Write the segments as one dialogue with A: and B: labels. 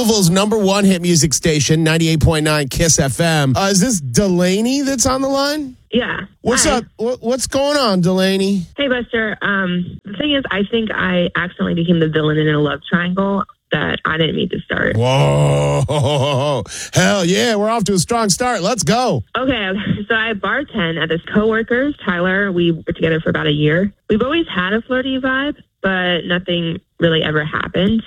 A: Louisville's #1 hit music station, 98.9 KISS FM. Is this Delaney that's on the line?
B: Yeah.
A: What's
B: Hi.
A: up? What's going on, Delaney?
B: Hey, Buster. The thing is, I think I accidentally became the villain in a love triangle that I didn't mean to start.
A: Whoa. Hell yeah, we're off to a strong start. Let's go.
B: Okay, so I bartend at this coworker's, Tyler. We were together for about a year. We've always had a flirty vibe, but nothing really ever happened.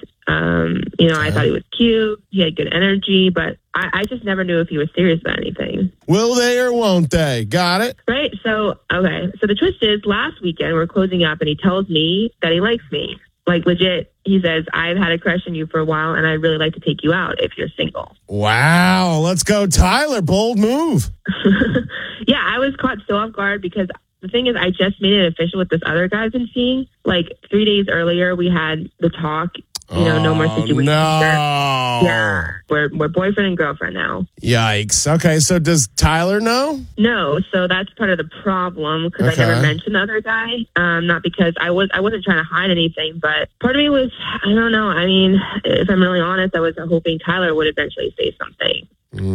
B: I thought he was cute. He had good energy, but I just never knew if he was serious about anything.
A: Will they or won't they? Got it?
B: Right? So the twist is last weekend we're closing up and he tells me that he likes me. Like legit, he says, I've had a crush on you for a while and I'd really like to take you out if you're single.
A: Wow. Let's go, Tyler. Bold move.
B: Yeah, I was caught so off guard because the thing is I just made it official with this other guy I've been seeing. Like 3 days earlier, we had the talk. No more situation.
A: No.
B: Yeah, we're boyfriend and girlfriend now.
A: Yikes. Okay, so does Tyler know?
B: No, so that's part of the problem because I never mentioned the other guy. Not because I wasn't trying to hide anything, but part of me was, I don't know. I mean, if I'm really honest, I was hoping Tyler would eventually say something.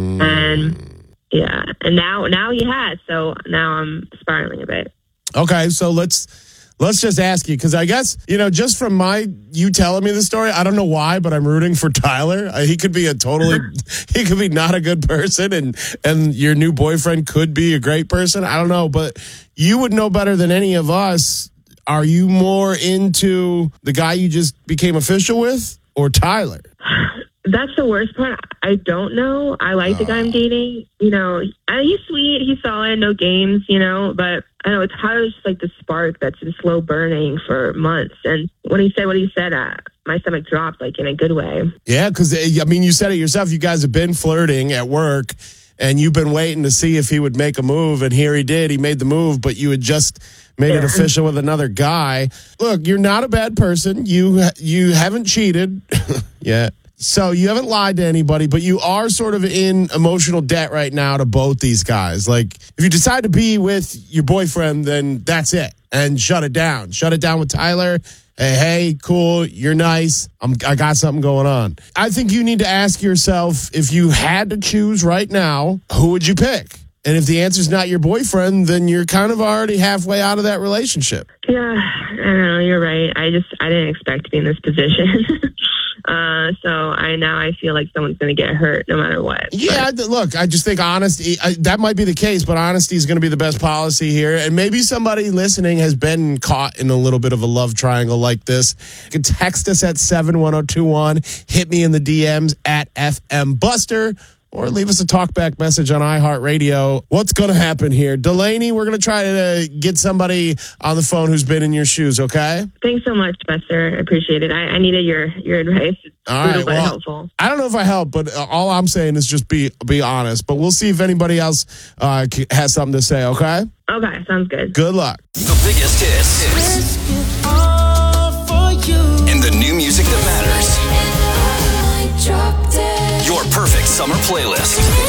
B: And yeah, and now he has. So now I'm spiraling a bit.
A: Okay, so let's just ask you, because I guess, just from you telling me the story, I don't know why, but I'm rooting for Tyler. He could be he could be not a good person, and your new boyfriend could be a great person. I don't know, but you would know better than any of us. Are you more into the guy you just became official with or Tyler?
B: That's the worst part. I don't know. I like the guy I'm dating. He's sweet. He's solid. No games, but I know Tyler's just like the spark that's been slow burning for months. And when he said what he said, my stomach dropped, like in a good way. Yeah, because, you said it yourself. You guys have been flirting at work and you've been waiting to see if he would make a move. And here he did. He made the move, but you had just made it official with another guy. Look, you're not a bad person. You haven't cheated yet. So you haven't lied to anybody, but you are sort of in emotional debt right now to both these guys. Like, if you decide to be with your boyfriend, then that's it. And shut it down. Shut it down with Tyler. Hey, cool, you're nice. I got something going on. I think you need to ask yourself, if you had to choose right now, who would you pick? And if the answer's not your boyfriend, then you're kind of already halfway out of that relationship. Yeah, I don't know. You're right. I didn't expect to be in this position. So I feel like someone's going to get hurt no matter what.
A: Yeah, look, I just think honesty, that might be the case, but honesty is going to be the best policy here. And maybe somebody listening has been caught in a little bit of a love triangle like this. You can text us at 71021, hit me in the DMs at FM Buster, or leave us a talkback message on iHeartRadio. What's going to happen here? Delaney, we're going to try to get somebody on the phone who's been in your shoes, okay?
B: Thanks so much, Buster. I appreciate it. I needed your advice.
A: All right, well, helpful. I don't know if I help, but all I'm saying is just be honest. But we'll see if anybody else has something to say, okay?
B: Okay, sounds good.
A: Good luck.
C: The biggest hits. And the new music that matters. Your perfect summer playlist.